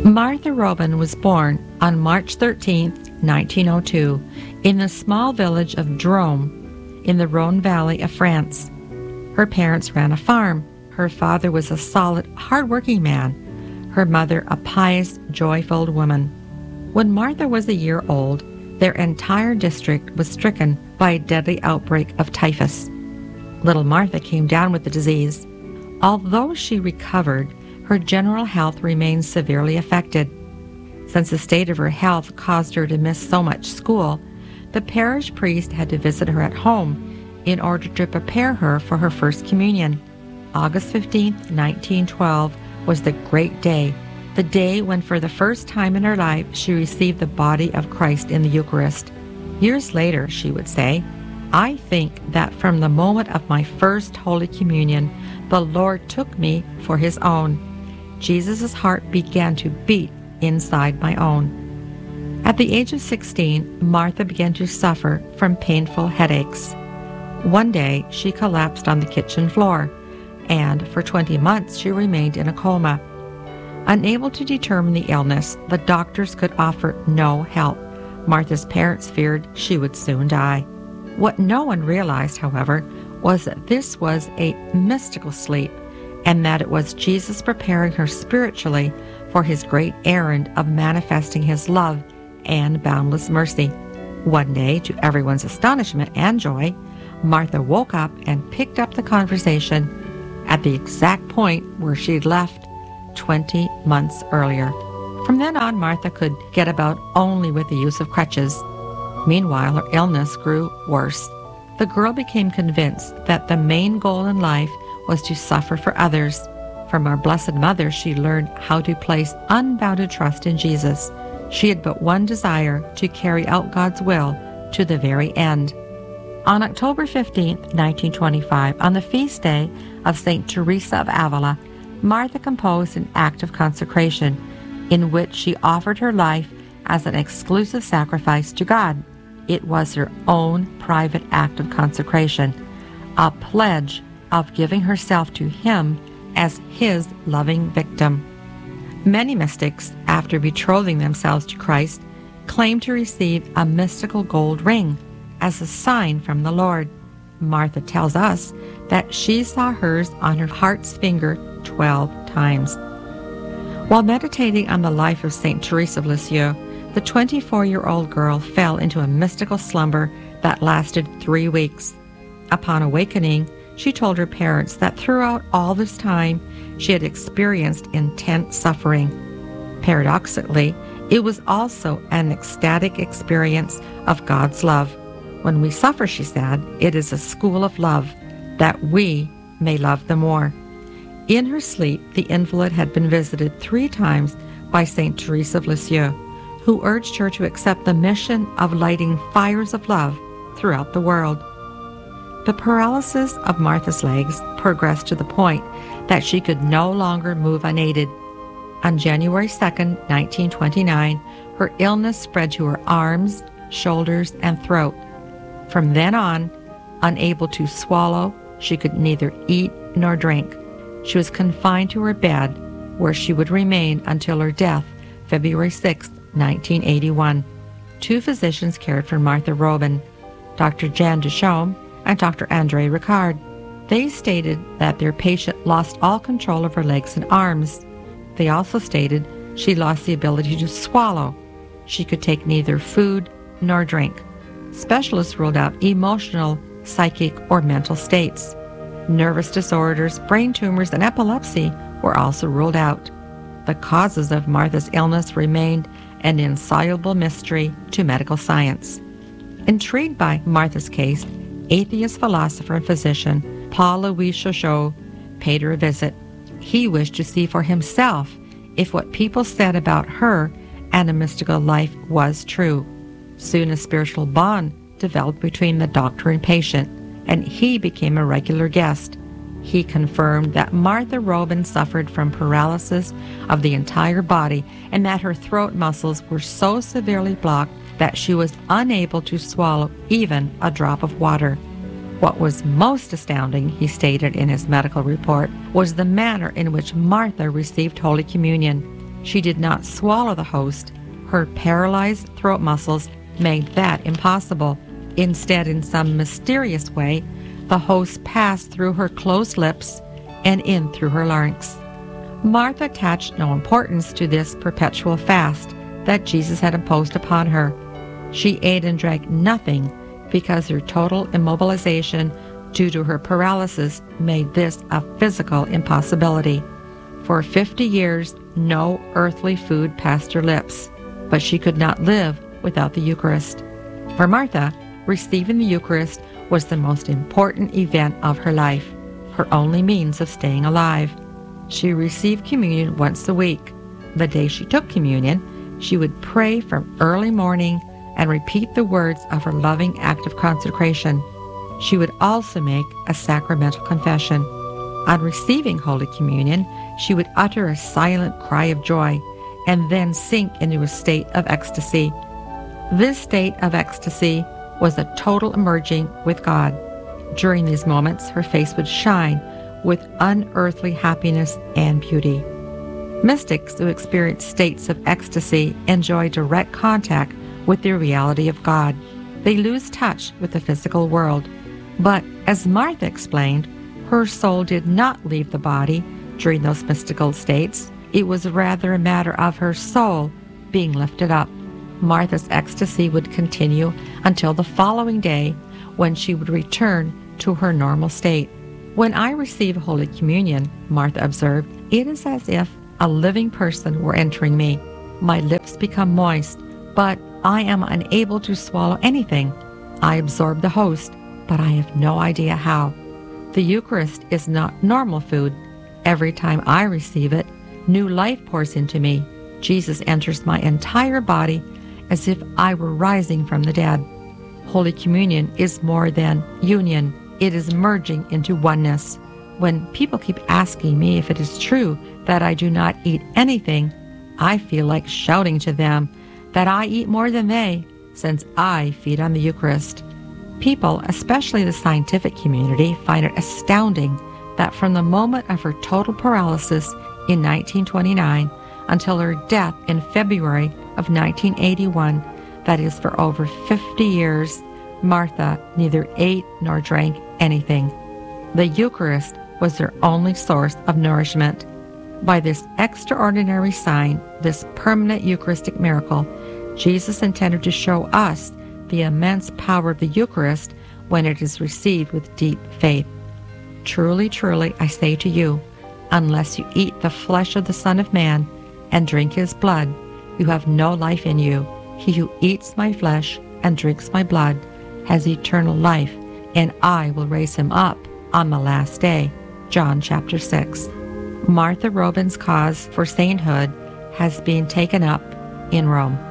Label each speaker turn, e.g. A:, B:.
A: Martha Robin was born on March 13, 1902, in the small village of Drôme in the Rhone Valley of France. Her parents ran a farm. Her father was a solid, hard-working man. Her mother a pious, joy-filled woman. When Martha was a year old, their entire district was stricken by a deadly outbreak of typhus. Little Martha came down with the disease. Although she recovered, her general health remained severely affected. Since the state of her health caused her to miss so much school, the parish priest had to visit her at home in order to prepare her for her first communion. August 15, 1912, was the great day, the day when for the first time in her life she received the body of Christ in the Eucharist. Years later, she would say, "I think that from the moment of my first Holy Communion, the Lord took me for his own. Jesus' heart began to beat inside my own." At the age of 16, Martha began to suffer from painful headaches. One day, she collapsed on the kitchen floor, and for 20 months she remained in a coma. Unable to determine the illness, the doctors could offer no help. Martha's parents feared she would soon die. What no one realized, however, was that this was a mystical sleep, and that it was Jesus preparing her spiritually for his great errand of manifesting his love and boundless mercy. One day, to everyone's astonishment and joy, Martha woke up and picked up the conversation at the exact point where she'd left 20 months earlier. From then on, Martha could get about only with the use of crutches. Meanwhile, her illness grew worse. The girl became convinced that the main goal in life was to suffer for others. From our Blessed Mother, she learned how to place unbounded trust in Jesus. She had but one desire: to carry out God's will to the very end. On October 15, 1925, on the feast day of St. Teresa of Avila, Martha composed an act of consecration in which she offered her life as an exclusive sacrifice to God. It was her own private act of consecration, a pledge of giving herself to him as his loving victim. Many mystics, after betrothing themselves to Christ, claim to receive a mystical gold ring as a sign from the Lord. Martha tells us that she saw hers on her heart's finger 12 times. While meditating on the life of St. Teresa of Lisieux, the 24-year-old girl fell into a mystical slumber that lasted 3 weeks. Upon awakening, she told her parents that throughout all this time, she had experienced intense suffering. Paradoxically, it was also an ecstatic experience of God's love. When we suffer, she said, it is a school of love, that we may love the more. In her sleep, the invalid had been visited 3 times by St. Teresa of Lisieux, who urged her to accept the mission of lighting fires of love throughout the world. The paralysis of Martha's legs progressed to the point that she could no longer move unaided. On January 2, 1929, her illness spread to her arms, shoulders, and throat. From then on, unable to swallow, she could neither eat nor drink. She was confined to her bed, where she would remain until her death, February 6, 1981. 2 physicians cared for Martha Robin, Dr. Jean Duchaume and Dr. André Ricard. They stated that their patient lost all control of her legs and arms. They also stated she lost the ability to swallow. She could take neither food nor drink. Specialists ruled out emotional, psychic, or mental states. Nervous disorders, brain tumors, and epilepsy were also ruled out. The causes of Martha's illness remained an insoluble mystery to medical science. Intrigued by Martha's case, atheist philosopher and physician Paul-Louis Chauchot paid her a visit. He wished to see for himself if what people said about her and a mystical life was true. Soon a spiritual bond developed between the doctor and patient, and he became a regular guest. He confirmed that Martha Robin suffered from paralysis of the entire body and that her throat muscles were so severely blocked that she was unable to swallow even a drop of water. What was most astounding, he stated in his medical report, was the manner in which Martha received Holy Communion. She did not swallow the host. Her paralyzed throat muscles made that impossible. Instead, in some mysterious way, the host passed through her closed lips and in through her larynx. Martha attached no importance to this perpetual fast that Jesus had imposed upon her. She ate and drank nothing because her total immobilization due to her paralysis made this a physical impossibility. For 50 years, no earthly food passed her lips, but she could not live without the Eucharist. For Martha, receiving the Eucharist was the most important event of her life, her only means of staying alive. She received communion once a week. The day she took communion, she would pray from early morning and repeat the words of her loving act of consecration. She would also make a sacramental confession. On receiving Holy Communion, she would utter a silent cry of joy and then sink into a state of ecstasy. This state of ecstasy was a total emerging with God. During these moments, her face would shine with unearthly happiness and beauty. Mystics who experience states of ecstasy enjoy direct contact with the reality of God. They lose touch with the physical world. But as Martha explained, her soul did not leave the body during those mystical states. It was rather a matter of her soul being lifted up. Martha's ecstasy would continue until the following day, when she would return to her normal state. When I receive Holy Communion, Martha observed, it is as if a living person were entering me. My lips become moist, but I am unable to swallow anything. I absorb the host, but I have no idea how. The Eucharist is not normal food. Every time I receive it, new life pours into me. Jesus enters my entire body as if I were rising from the dead. Holy Communion is more than union. It is merging into oneness. When people keep asking me if it is true that I do not eat anything, I feel like shouting to them that I eat more than they, since I feed on the Eucharist. People, especially the scientific community, find it astounding that from the moment of her total paralysis in 1929 until her death in February of 1981, that is for over 50 years, Martha neither ate nor drank anything. The Eucharist was her only source of nourishment. By this extraordinary sign, this permanent Eucharistic miracle, Jesus intended to show us the immense power of the Eucharist when it is received with deep faith. Truly, truly, I say to you, unless you eat the flesh of the Son of Man and drink his blood, you have no life in you. He who eats my flesh and drinks my blood has eternal life, and I will raise him up on the last day. John chapter 6. Martha Robin's cause for sainthood has been taken up in Rome.